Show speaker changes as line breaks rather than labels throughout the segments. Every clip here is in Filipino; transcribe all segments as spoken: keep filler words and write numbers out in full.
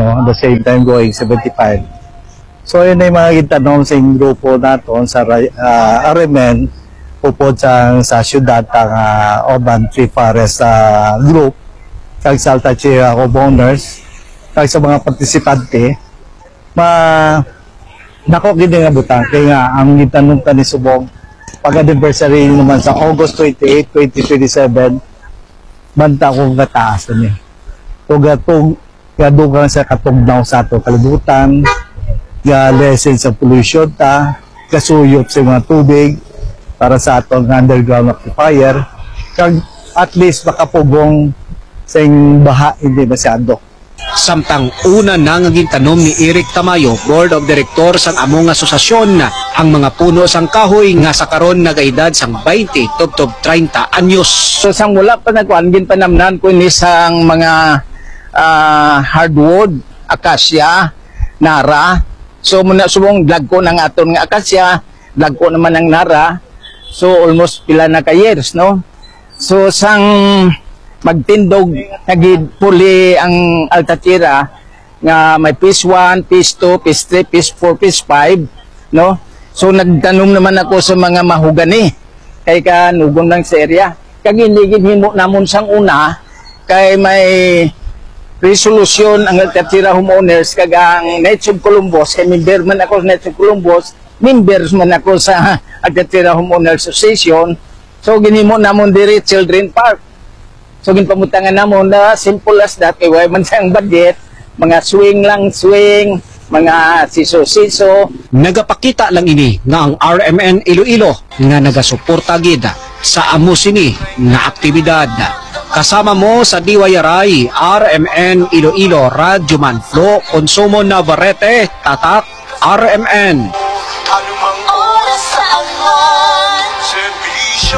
no, at the same time going seventy-five. So yun ay mga gitanong sa grupo naton sa uh, R M N upod sa sa syudad ang uh, Urban Tree Forest uh, group kag sa Altacheira homeowners kag sa mga partisipante ma nako gid nga butang kay nga ang gitanong ta ni subong pag-anniversary naman sa August twenty-eighth, twenty twenty-seven banta ko kataas ni tugatog kadugang sa katugnaw sa ato kalibutan, ga lessen sa pollution ta, kasuyop sa mga tubig para sa atong underground aquifer, kag at least makapugong sa baha hindi masyado.
Samtang una na nga gintanom ni Eric Tamayo, Board of Directors sang among asosasyon, ang mga puno sang kahoy nga sa karon nagaedad sang twenty tubtob thirty anyos.
So sang wala pa nagkuan ginpanamnan ko ni sang mga Uh, hardwood, acacia, nara. So muna subong dagko ng aton nga acacia, dagko naman ng nara. So almost pila na ka years, no? So sang magtindog nagid puli ang Altacheira nga may piece one, piece two, piece three, piece four, piece five, no? So nagtanom naman ako sa mga mahugani kay kanugong lang sa area. Kag iligid himo namon sang una kay may resolution ang Altacheira homeowners kag ang Knights of Columbus kay member man ako sa Knights of Columbus, members man ako sa Altacheira Homeowners Association. So ginhimo namon diri children park. So ginpamutangan namon na simple as that kay way man sang budget, mga swing lang swing, mga siso-siso.
Nagapakita lang ini nga ang R M N Iloilo nga nagasuporta gid sa amo sini nga aktibidad. Kasama mo sa D Y R I, R M N Iloilo, Radyo Manflo, Consumo Navarrete, Tatak, R M N.
Anumang oras saan man, serbisyo,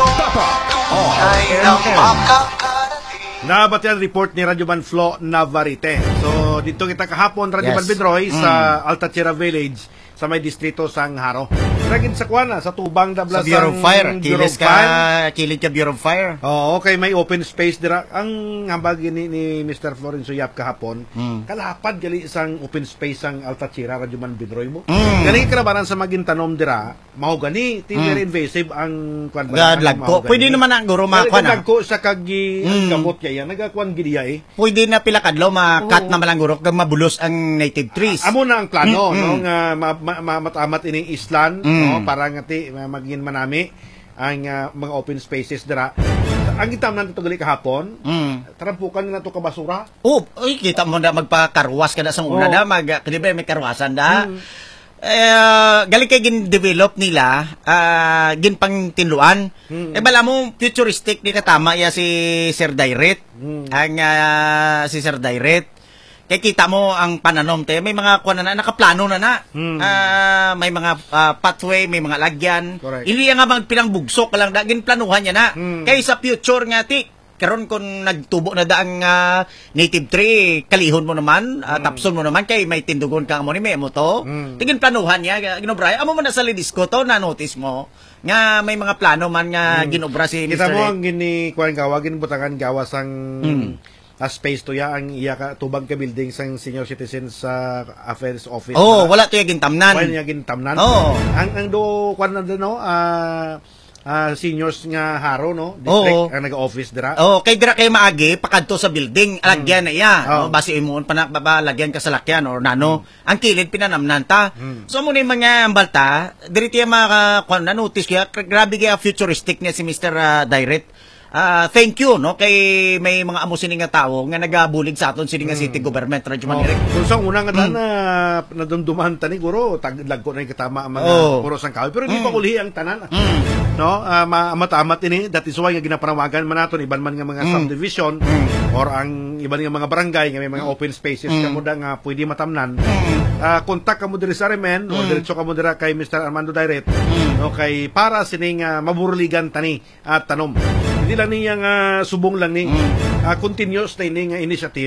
tunay na makakarating.
Nabat yan report ni Radyo Manflo Navarrete. So dito kita kahapon, Radyo
Yes.
Manbidroy,
Mm.
sa Altacheira Village, sa may distrito sang Haro. Ragin sa kuana sa tubang dabla
Sa Bureau of Fire.
Bureau
Kilis
of
ka,
Fire.
kilit ka Bureau of Fire.
Oo, okay, may open space dira. Ang hambag ni, ni Mister Florencio Yap kahapon,
Mm.
kalapad gali isang open space ang Altacheira, Radyo Manbidroy mo.
Mm.
Gali karabanan sa magintanom dira, mahogani, ti very
Mm.
invasive ang kwan
God, lagko. Pwede naman ang guro
Pero
makakuha na.
lagko sa kagi ang
Mm.
gamot kaya nagakuan gid iya eh.
Pwede na pila kadlaw makat
Oo.
na malang guro kag mabulos ang native trees.
Amo na ang plano,
Mm,
no,
mm.
nga ma- ma- ma- matamat ining islan,
Mm.
no, para nga ti uh, maging manami ang uh, mga open spaces dira. Ang gitam nandito gali kahapon,
Mm.
tarampukan na to ka basura.
Oh, ay, kita mo na magpakarwas ka na sa una
Oo.
na, mag, di ba, may karwasan na.
Mm.
Eh, galing kay gin-develop nila, ah, gin pang tinluan.
Mm.
Eh, bala mo, futuristic, di katama ya si Sir Dairet.
Mm.
Ang ah, si Sir Dairet. Kaya kita mo ang pananom te, may mga kuan na nakaplano na na.
Hmm.
Ah, may mga ah, pathway, may mga lagyan.
Correct.
Ili nga bang pilang bugsok lang dagin planuhan niya na.
Hmm.
Kaya sa future nga ti karon kung nagtubo na daang ah, native tree, kalihon mo naman, ah, tapson mo naman kay may tindugon ka mo ni mo to.
Hmm.
Tigin planuhan niya, ginobra. Amo man na sa Lidisco to na notice mo nga may mga plano man nga ginobra si
Kita
Mister
mo
Ed.
ang gini kuan gawa gin butangan gawas ang
Mm.
a space to ya ang iya ka tubang ka building sang senior citizens sa affairs office.
Oh, wala to yung gintamnan.
Wala niya gintamnan.
Oo.
Ang ang do kuan na din no, ah ah, seniors nga Haro no, district
Oo.
ang naga-office dira.
Oh, kay dira kay maagi pakadto sa building, alagyan na iya.
Oo.
Oh, base imon pa na lagyan ka sa lakyan or nano. Ang kilid pinanamnan ta.
Mm.
So mo ni mga balta, diri tiya mga kuan na notice kaya grabe kaya futuristic niya si Mister uh, Dairet. Ah, thank you no kay may mga amo sini nga tawo nga nagabulig sa aton sini nga city government Radyo
Oh,
Manirek.
kung sa una nga mm. na nadumduman tani guro taglag ko na yung katama ang mga
Oo.
puro sang kahoy pero hindi
Mm.
pa kulhi ang tanan.
Mm.
No, uh, matamat ini that is why nga ginapanawagan man naton iban man nga mga
Mm.
subdivision
Mm.
or ang iban nga mga barangay nga may mga open spaces
Mm.
kamo da nga pwede matamnan.
Mm.
Uh, kontak kamo diri sa R M N o
Mm.
diretso kamo dira kay Mister Armando Dairet.
Mm.
No, kay para sining uh, maburligan tani at tanom. Hindi lang niya nga subong lang ni
Mm.
uh, continuous na ini nga initiative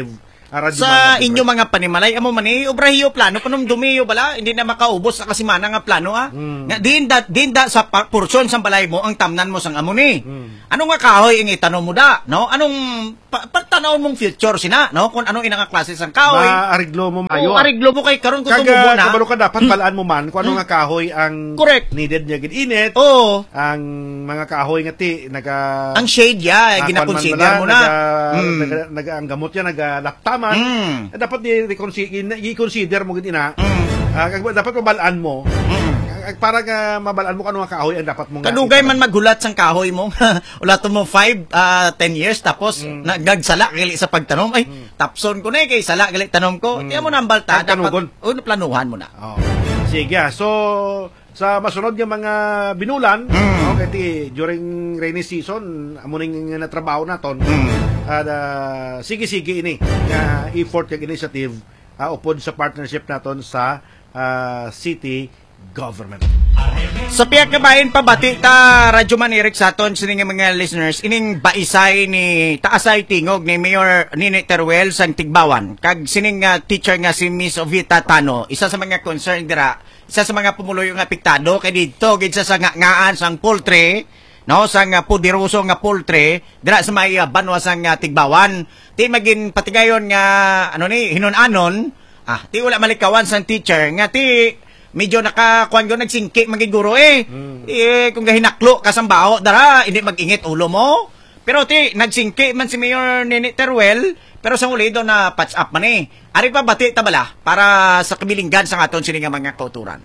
ah, radyo
Sa
man,
inyo mga panimalay, amo man eh, obrahiyo plano, panong dumiyo bala, hindi na makaubos sa kasimana nga plano ah.
Mm.
Nga, din da, din da sa pa- porsyon sa balay mo, ang tamnan mo sang amo ni.
Mm.
Ano nga kahoy ang itanong mo da, no? Anong, pa, pagtanaw mong future sina, no? Kung anong inang klase sang kahoy.
maariglo mo
Ayo, ariglo mo kay karon kung
Kaga,
tumubo na.
kabalo ka dapat balaan mo man kung ano nga kahoy ang
Correct.
needed niya gid init.
Oo.
Ang mga kahoy nga ti naga
Ang shade ya,
ah,
ginakonsider
kwan man
mo
bala,
na.
Naga,
Mm.
naga, naga, ang gamot yan, nagalaptaman.
Mm.
Eh, dapat i-consider, i-consider mo gid ina.
Mm.
Ah, kag- dapat mabalaan mo.
Mm.
Ah, para nga mabalaan mo kung ano nga kahoy ang dapat mo nga.
Kadugay man maghulat sang kahoy mo. Ulaton mo five, ten years tapos
Mm.
nagagsala gali sa pagtanom. Ay, tapson ko na eh, kay sala gali tanom ko.
Mm.
Tiyan mo na ang balta.
Pagtanugon.
Dapat, oh, planuhan mo na.
Oh. Sige, ah. So sa masunod nga mga binulan,
Mm.
okay, ti, during rainy season, amo ning nga natrabaho naton.
Mm.
At ah, sige-sige ini nga effort kag initiative ah, upod sa partnership naton sa ah, city government.
Sa piyak ka bahin pabati ta Radyo Manirik sa aton sining mga listeners ining baisay ni taasay tingog ni Mayor Nini Teruel sang Tigbawan kag sining uh, teacher nga si Miss Ovita Tano isa sa mga concern dira isa sa mga pumuloy nga apektado kay didto gid sa ngaan sang poultry no sang uh, pudiroso nga poultry dira sa may uh, banwa sang uh, Tigbawan ti magin patigayon nga ano ni hinon-anon ah ti wala malikawan sang teacher nga ti medyo nakakuan ko nagsingki magiguro eh.
Mm.
Eh kung gahinaklo kasambaho dara hindi magingit ulo mo. Pero ti nagsingki man si Mayor Nini Teruel pero sa uli do na patch up man eh. Ari pa bati ta bala para sa kabilinggan sa aton sini nga mga kauturan.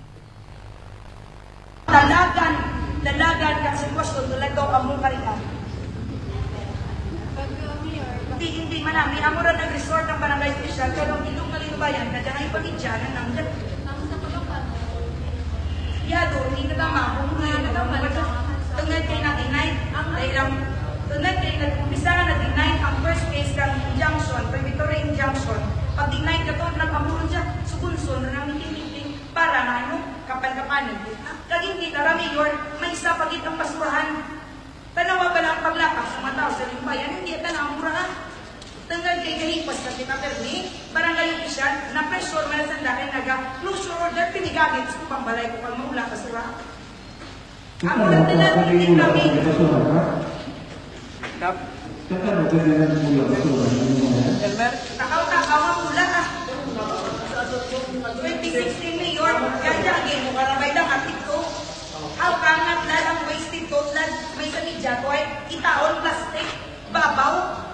Dalagan, dalagan ka sitwasyon tulad among karikan. Hindi, hindi man namin. Amo ra nag-resort ang barangay official pero ilong malinubayan na dyan ay pagidyanan ng yado, hindi na tama kung hindi na tama. Tungad kayo na deny, dahil tungad kayo nag-umpisa na na-deny ang first phase ng injunction, Victorian injunction. Pag deny ka to, nag-amulong dyan, sukunson na namin tiniting para na ano, kapan-kapanin. Kaging kita, Mayor, may isa pagit ang basurahan. Tanawa ba lang paglakas sa mga tao sa limbayan, hindi ata na ang mura. Tungad kayo kahipas na kita, Perni, barangay official, na pressure man sa dahil naga-closure order, pinigagit sa kupang balay ko pag maula ka sura. Ang mga talang hindi kami. Takaw-takaw ang mula ka. twenty sixteen Mayor, ganda ang game mo karabay ng atik ko. How come naglan ang wasted total may sa media ko ay itaon plastic, babaw,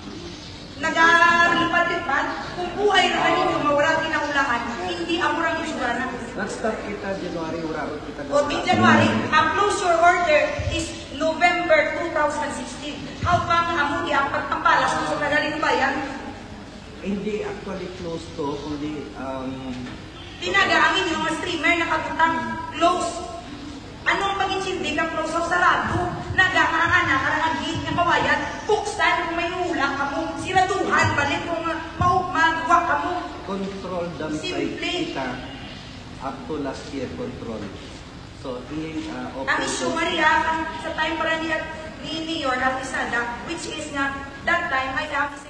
nag-alipad-lipad, kung buhay na ninyo mawala kinaulaan, hindi amurang isurana.
Nag-start kita January, urabot kita.
O di January, ang closure order is November twenty sixteen. How come amo iapat ang palas kung sa nagaling bayan?
Hindi actually close to, kundi um,
Tinaga ang inyong mga streamer nakabutang close. Anong pag-insindi kang close o sarado? Naga-aana, karangagit ng kawayan, buksan kung may hula ka mo, siraduhan, balik kung maugmagawa ka mo.
control dam site
Simple.
kita up to last year control. So, i uh,
Ang issue Maria, ang sa time para ni, ni Mayor at Isada, which is nga, that time ay ang secretary.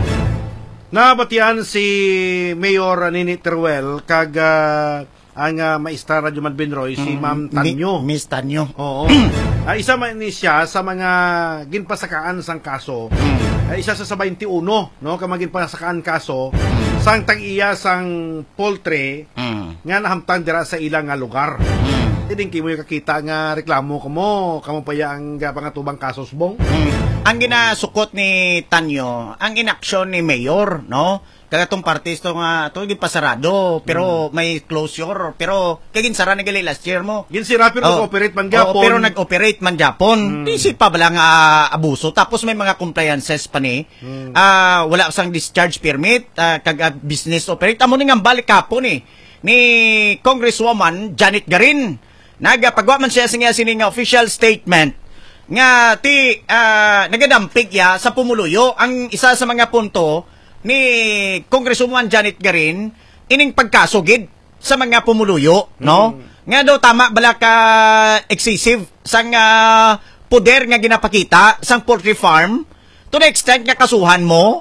Nabatian si Mayor Nini Teruel kag ah, ang uh, maestra Radyo Manbinroy si Ma'am Tanyo.
Miss Tanyo.
Oo. Ah, isa man ni siya sa mga ginpasakaan sang kaso. Ah, isa sa sa twenty-one, no, ka maginpasakaan kaso sang tag-iya sang poultry
Mm.
nga nahamtang dira sa ilang nga lugar.
Mm.
Iding kimo yung kakita nga reklamo kamo, kamo pa ya ang uh, pangatubang kaso subong.
Mm. Ang ginasukot ni Tanyo, ang inaksyon ni Mayor, no? Kagatong partisto nga, ito yung pasarado, pero may closure, pero kagin sara na gali last year mo.
Ginsira pero
Oh.
nag-operate man
Oo,
gyapon.
pero nag-operate man Japon.
Mm.
Di si pa bala nga abuso. Tapos may mga compliances pa ni.
Mm.
Ah, wala sang discharge permit, ah, kag ah, business operate. Amo ni nga balik kapon ni ni Congresswoman Janet Garin. Nagapagwa man siya sa nga sini nga official statement nga ti ah, nagadampig ya sa pumuluyo. Ang isa sa mga punto ni Congresswoman Janet Garin ining pagkasugid sa mga pumuluyo, no? Nga daw tama bala ka excessive sang uh, poder nga ginapakita sang poultry farm to the extent nga kasuhan mo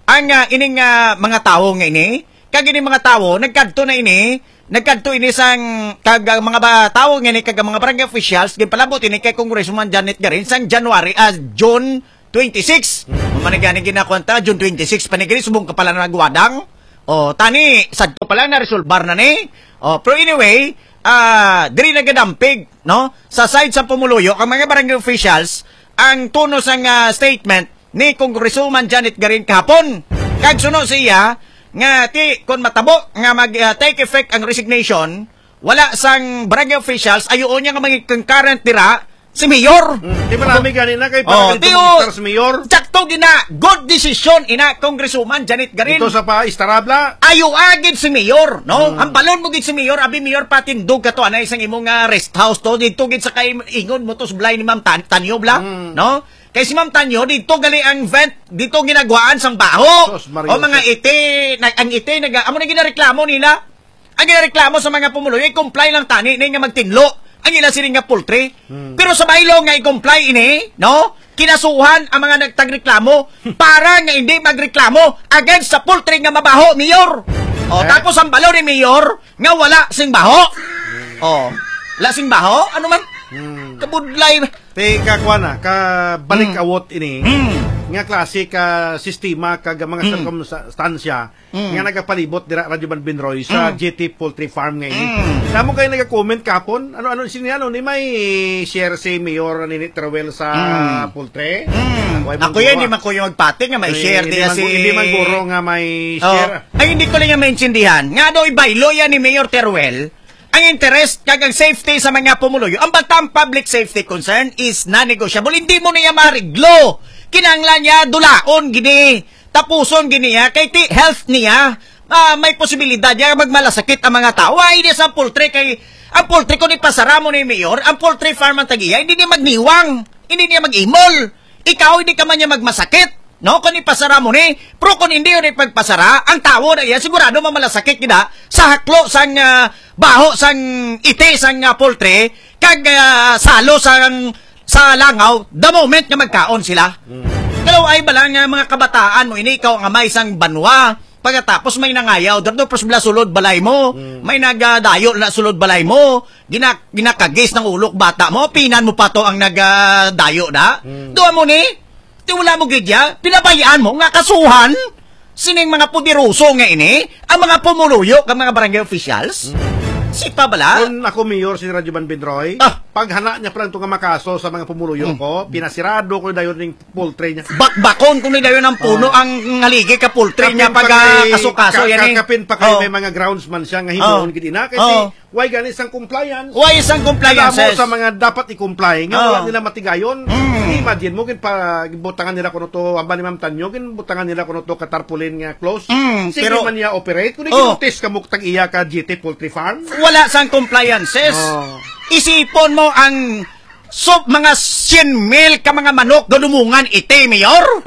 ang uh, ining uh, mga tao nga ini, kag ining mga tao nagkadto na ini, nagkadto ini sang kag uh, mga ba, tao nga ini kag mga barangay officials ginpalabot ini kay Congresswoman Janet Garin sang January as uh, June twenty-six. Mm. Manigani ginakwanta June twenty-six panigiri subong ka pala nagwadang. O tani sad ko pala na resolbar na ni. O pero anyway, ah uh, diri nagadampig no sa side sa pumuluyo ang mga barangay officials ang tuno sang uh, statement ni Congresswoman Janet Garin kahapon. Kag suno siya nga ti kon matabo nga mag uh, take effect ang resignation, wala sang barangay officials ayoon niya nga maging concurrent tira si Mayor.
Hmm. Di ba namin ganina kay
Oh,
para
di
oh, si Mayor?
Sakto gina, good decision ina Congresswoman Janet Garin.
Ito sa pa Istarabla.
Ayo agid si Mayor, no?
Hmm.
Ang balon mo gid si Mayor, abi Mayor patindog ka to ana isang imong uh, rest house to dito gid sa kay ingon mo to sa balay ni Ma'am Tan Tanyo bla,
Hmm.
no? Kay si Ma'am Tanyo dito gali ang vent dito ginagwaan sang baho.
Sos, Mario,
O mga ite, nag ang ite nag amo na ginareklamo nila. Ang ginareklamo sa mga pumuloy, comply lang tani ni nga magtinlo. Ang ila siring nga poultry. Hmm. Pero sa bailo nga i-comply ini, no? Kinasuhan ang mga nagtagreklamo para nga hindi magreklamo against sa poultry nga mabaho, Mayor. O,
eh?
tapos ang balo ni Mayor nga wala sing baho. Hmm. O, wala sing baho? Ano man? Hmm. Kabudlay.
Teka kwa na, ka balik
Hmm.
awot ini.
Hmm.
Nga klase ka sistema kag mga
Mm.
circumstansya
Mm.
nga nagapalibot dira Radyo Banbinroy sa
Mm.
G T Poultry Farm nga ini.
Mm.
Namo kayo nagka-comment kapon, ano ano sino ano ni may share si Mayor ni Terwell sa
Mm.
poultry.
Mm.
Ako,
Ako yan, hindi man ko yung magpati nga may share
hindi
diya
man,
si...
hindi man guro nga may
Oh.
share.
Ay, hindi ko lang yung maintindihan. Nga daw, ibaylo yan ni Mayor Teruel. Ang interest kag ang safety sa mga pumuluyo. Ang batang public safety concern is non-negotiable. Hindi mo niya mariglo. Kinanglan niya, dulaon, gini. Tapuson, gini niya. Kay ti health niya, uh, may posibilidad niya magmalasakit ang mga tao. Ay, hindi sa poultry. Kay, ang poultry ko ni pasara mo ni Mayor, ang poultry farm ang tagiya, hindi niya magniwang. Hindi niya mag-imol. Ikaw, hindi ka man niya magmasakit. No, kung ipasara mo ni, pero kung hindi yun ipagpasara, ang tao na iya, sigurado mamalasakit kita sa haklo, sang uh, baho, sang ite, sang uh, poultry, kag uh, salo, sang sa langaw, the moment nga magkaon sila. Mm. Kalau ay balang uh, mga kabataan mo, ini ikaw ang may isang banwa, pagkatapos may nangayaw, dito pros bala sulod balay mo, mm. may nagdayo na sulod balay mo, ginak ginakagis ng ulok bata mo, pinan mo pa to ang nagdayo na, mm. doon mo ni, di wala mo gidya, pinabayaan mo nga kasuhan, sining mga pudiruso nga ini, ang mga pumuluyo, ang mga barangay officials, mm. Sipa bala?
Kung ako mayor si Radyo Banbinroy,
Ah.
paghana niya pa lang itong makaso sa mga pumuluyo
Mm.
ko, pinasirado ko dayon ng poultry niya.
Bakbakon kung nidayo ng puno
Oh.
ang haligi ka poultry niya
Kapin
pag
pa kay-
kaso-kaso
ka-
yan eh.
Kakapin pa kayo
Oh.
may mga groundsman siya nga himuon
Oh.
gid ina kasi
Oh.
why ganis ang compliance?
Why isang
Alam mo
compliances?
sa mga dapat i-comply nga
Oh.
wala nila matigayon.
Mm.
Imagine mo kin pa butangan nila kuno to amba ni Ma'am Tanyo kin butangan nila kuno to katarpulin nga close.
Mm,
Sige
pero-
man niya operate kun
Oh.
ginutis ka muktag iya ka G T Poultry Farm.
Wala sang compliances.
Oh.
Isipon mo ang so, mga cien mil ka mga manok gadumungan ite, Mayor?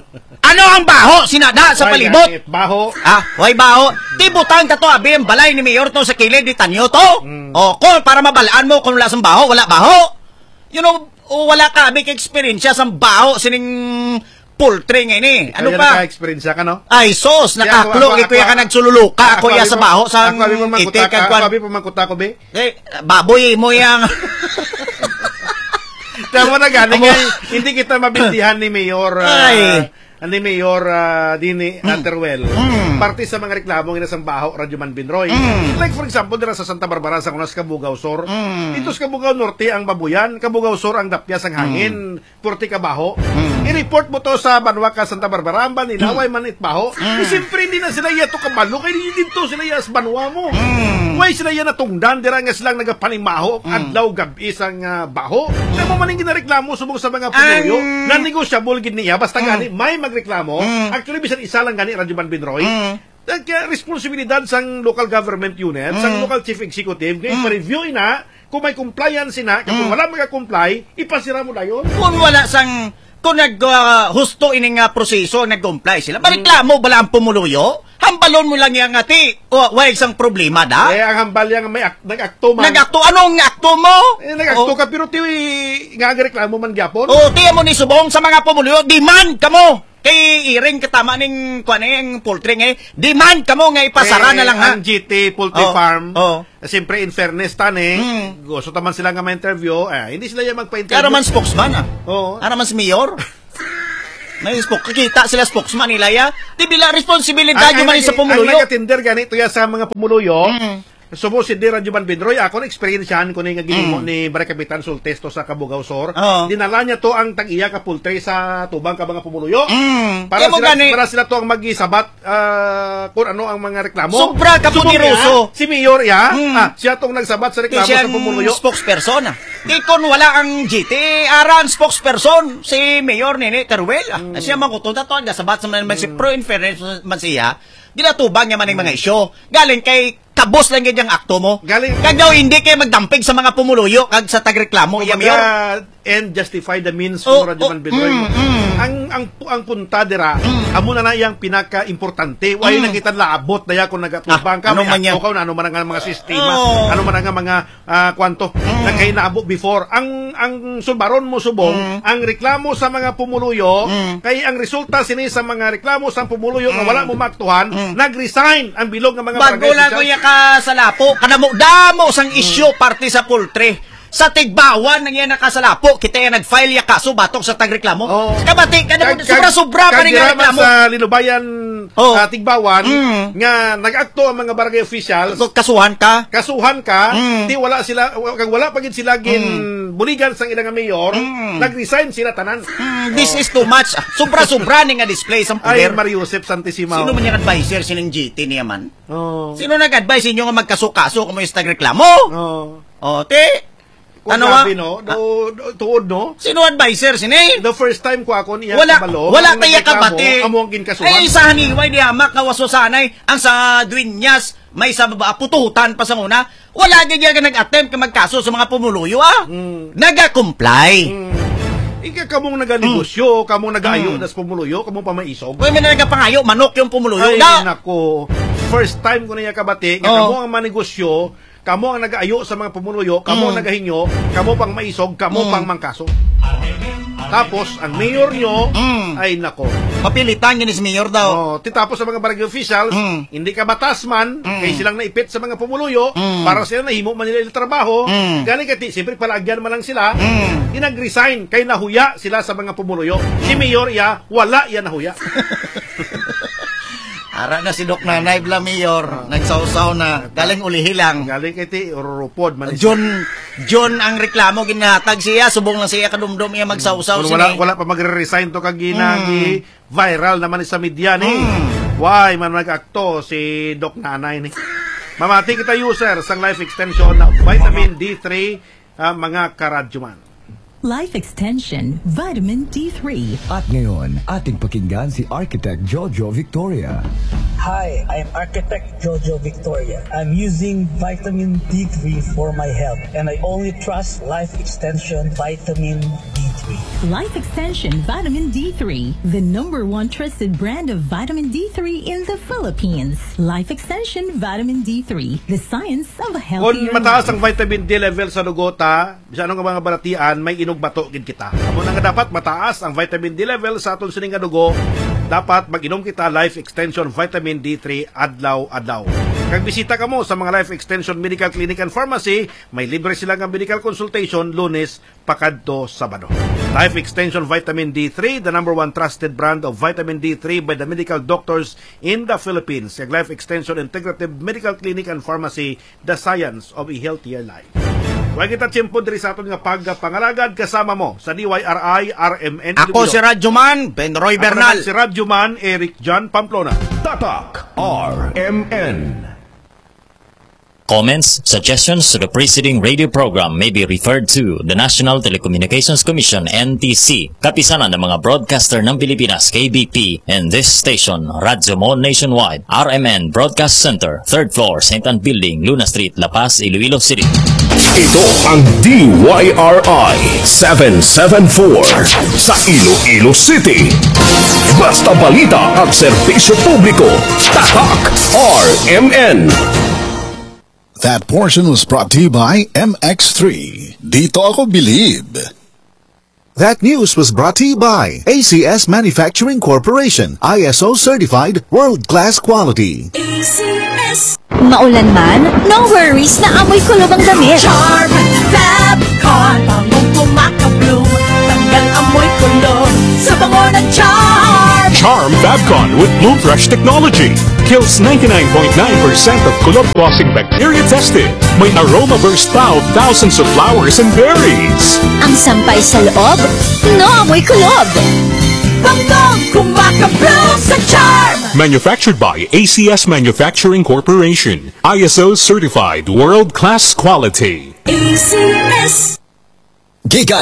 Ano ang baho sinada sa
Why
palibot?
ganit? Baho.
Ah, way baho. Di butang ka to, abi, ang balay ni Mayor to sa kilid ni Tanyo to.
Mm.
O, kung para mabalaan mo kung wala sang baho, wala baho. You know, o, wala ka, abi, ka-experience sa baho, sining poultry nga ini. Ano
Kaya
pa?
naka-experience ka no?
Ay, sos,
Kaya
nakaklo,
ako-
ikuya
ako-
ka nagsululuka,
Ako,
kuya
abi
sa
mo-
baho, sa
Ako abi mo
ite,
mangkuta
kag
ako
kwan.
abi mo mangkuta ko be.
Eh, baboy mo yang...
Tama na galing
Amo-
nga, hindi kita mabintihan ni Mayor uh,
Ay.
ni Mayor uh, Dini
Mm.
Terwell.
Mm.
Parte sa mga reklamo ng isang baho Radyo Banbinroy.
Mm.
Like for example, dira sa Santa Barbara sa kunas Kabugao Sur.
Mm.
Dito sa Kabugao Norte ang babuyan, Kabugao Sur ang dapyas ang hangin, purti ka baho. I-report mo to sa Banwa ka Santa Barbara, ang Baninaway man itbaho. Eh, siyempre hindi na sila iya to kabalo, kaya hindi dito sila iya sa Banwa mo. Why sila iya natungdan, dira nga silang nagapanimaho, adlaw gabi isang uh, baho. Kaya mo maning ginareklamo subong sa mga pumuyo,
Ang-
na negosyable gid niya, basta gani, may magreklamo,
Mm.
actually bisan isa lang gani, Radyo Banbinroy,
Mm.
Kaya responsibilidad sang local government unit, sang
Mm.
local chief executive, ngayon pa-review ina, kung may compliance ina, kung wala mag-comply, ipasira mo na yun.
Kung wala sang... Kung nag-husto uh, ining uh, proseso, nag-comply sila, baliklamo bala ang pumuluyo, hambalon mo lang yung ati, o wala isang problema da?
Kaya ang hambal yan, may ak- nag-akto man.
Nag-akto, anong akto mo?
Eh, nag-akto
O-
ka, pero tiwi, nga reklamo man gyapon.
O, tiyan mo ni Subong sa mga pumuluyo, demand ka mo! Kay iring katama ning kuan ning poultry nga demand kamo nga ipasara
Eh,
na lang ha.
Ang G T Poultry
Oh,
Farm,
oh.
siyempre in fairness tani,
Mm.
gusto taman sila nga ma-interview, eh, hindi sila yung magpa-interview.
Kaya man spokesman ah.
Oo.
Ano man si Mayor? May spok kita sila spokesman nila ya. Di bila responsibilidad yung man sa pumuluyo.
Ang nagatinder ganito ya sa mga pumuluyo.
Mm.
Subo si Dira Juban Bidroy, ako na experiencehan ko na yung ginimo ni Barangay Kapitan Sultesto sa Kabugao Sur.
Oo.
Dinala niya to ang tag-iya ka poultry sa tubang ka mga pumuluyo.
Mm.
Para
Kaya mo
sila,
gani-
para sila to ang mag-isabat ah, kung ano ang mga reklamo.
Sobra ka po
Subo
ni
niya,
Russo.
Si Mayor ya,
Mm.
ah, siya tong nagsabat sa
Di
reklamo
siya
sa pumuluyo.
spokesperson ah. Di kon wala ang G T, aran spokesperson si Mayor Nene Teruel. Ah.
Mm.
Siya makutunta to, nasabat sa man si pro in fairness man siya. Ginatubang niya man yung mga isyo. Galing kay kabos lang ganyang akto mo.
Galing-
Kag daw hindi kayo magdampig sa mga pumuluyo kag sa tagreklamo. Iya, Mayor.
Kumbaga, and justify the means
Oh,
for Rajuman
oh,
Bidroy.
mm, mm.
Ang ang ang punta dira, amo na na iyang pinaka-importante. Way
Mm.
nakita laabot na ya kung nagatubang
Ah,
ka,
ano
may
man yan?
akto ka, ano man ang mga sistema,
Oh.
ano man ang mga ah, kwanto na kay naabot before. Ang ang sulbaron mo subong, ang reklamo sa mga pumuluyo, kay ang resulta sini sa mga reklamo sa pumuluyo nga wala mo maktuhan, nag-resign ang bilog ng mga
Bago
barangay
lang ko
officials.
ya ka sa lapo, kanamo damo sang isyo parte sa poultry. Sa tigbawan nang yan nakasalapo, kita yan nag-file ya kaso batok sa tagreklamo.
Oh.
Kabati, kanamo
Kag-
sobra-sobra pa
kag-
rin
kag
nga
diraman
reklamo.
sa Linubayan,
Oh.
ah, Tigbawan,
Mm.
nga nag-akto ang mga barangay officials,
Kasuhan ka.
kasuhan ka,
Mm.
di wala sila, kag wala pa gid sila gin buligan sa ilang mayor,
Mm.
nag-resign sila tanan.
Hmm, this is too much. Sobra-sobra ni nga display sa
Ay,
poder.
Mario Josep Santisimaw.
Sino man yung advisor sining G T niya man?
Oh.
Sino nag-advise inyo nga magkaso-kaso kung may tagreklamo?
Oh.
O, te.
Kung
Ano
grabe,
wa?
no? Do, do, tuod, no?
Sino advisor sini?
The first time ko ako niya
Wala,
kabalo,
wala
ang
kaya
nagreklamo,
kabati.
amo ang ginkasuhan.
Ay, sa haniway di hamak nga waso sanay. Ang sa Dueñas, may sa baba, putuhutan pa sa una. Wala ganyan ka nag-attempt ka magkaso sa mga pumuluyo, ah.
Mm.
Naga-comply.
Ika kamong naganegosyo, kamong nag-ayo
Mm.
das pumuluyo, kamong pamaisog.
Kung may nagapangayo, manok yung pumuluyo.
Ay,
Na,
nako. First time ko na niya kabati, nga
Oh.
kamo ang manegosyo, kamo ang nag-ayo sa mga pumuluyo, kamo ang
Mm.
nagahinyo, kamo pang maisog, kamo
Mm.
pang mangkaso. Tapos, ang mayor nyo,
Mm.
ay nako.
mapilitan yun si Mayor daw.
Oh, titapos sa mga barangay officials,
Mm.
hindi ka batas man,
Mm.
kay silang naipit sa mga pumuluyo,
Mm.
para sila nahimo man nila yung trabaho,
Mm.
gani kati, siyempre palagyan man lang sila,
Mm.
inag-resign, kay nahuya sila sa mga pumuluyo. Si mayor iya, wala iya nahuya.
Ara na si Doc Nanay Bla Mayor. Nagsawsaw na. Galing ulihilang.
Galing kay ti, urupod man.
John, John ang reklamo ginatag siya. Subong lang siya kadumdum iya magsawsaw
Kung wala,
sini.
wala pa magre-resign to kag ginagi,
Mm.
viral naman sa media ni.
Mm.
Why man nag-akto si Doc Nanay ni. Mamati kita user sang life extension na vitamin D three, ah, mga karadyoman.
Life Extension Vitamin D three.
At ngayon, ating pakinggan si Architect Jojo Victoria.
Hi, I'm Architect Jojo Victoria. I'm using vitamin D three for my health, and I only trust Life Extension Vitamin D three.
Life Extension Vitamin D three, the number one trusted brand of vitamin D three in the Philippines. Life Extension Vitamin D three, the science of a healthier
Kung mataas ang
life.
vitamin D level sa dugota, bisa anong mga balatian, may inog bato gid kita. Amo na nga dapat mataas ang vitamin D level sa aton sining nga dugo, dapat mag-inom kita Life Extension Vitamin D three adlaw-adlaw. Kag bisita ka mo sa mga Life Extension Medical Clinic and Pharmacy, may libre sila nga medical consultation Lunes pakadto Sabado. Life Extension Vitamin D three, the number one trusted brand of vitamin D three by the medical doctors in the Philippines. Kag Life Extension Integrative Medical Clinic and Pharmacy, the science of a healthier life. Huwag kita tiyempo diri sa aton nga pagpangalagad, kasama mo sa D Y R I R M N.
Ako si Radyo Man, Ben Roy Bernal.
Si Radyo Man, Eric John Pamplona.
Tatak R M N.
Comments, suggestions to the preceding radio program may be referred to the National Telecommunications Commission N T C, kapisanan ng mga broadcaster ng Pilipinas K B P, and this station, Radyo Mo Nationwide, R M N Broadcast Center, third floor, Saint Anne Building, Luna Street, La Paz, Iloilo City.
Ito ang D Y R I seven seven four sa Iloilo City. Basta balita at serbisyo publiko. Tatak R M N.
That portion was brought to you by M X three. Dito ako believe. That news was brought to you by A C S Manufacturing Corporation, I S O certified, world-class quality.
A C S. Maulan man, no worries na amoy kulob ang damit. Charm Fabcon, bangong kumakabloom, tanggal amoy kulob sa bango ng Charm.
Charm Fabcon with Bloom Fresh technology kills ninety-nine point nine percent of kulob-causing bacteria tested. May aroma burst pa of thousands of flowers and berries.
Ang sampay sa loob, no amoy kulob. Bangong kumakabloom sa Charm.
Manufactured by A C S Manufacturing Corporation, I S O certified, world-class quality.
A C S.
Gikan